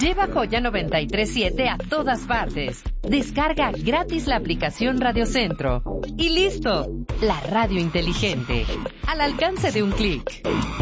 Lleva Joya 93.7 a todas partes. Descarga gratis la aplicación Radio Centro. Y listo, la radio inteligente, al alcance de un clic.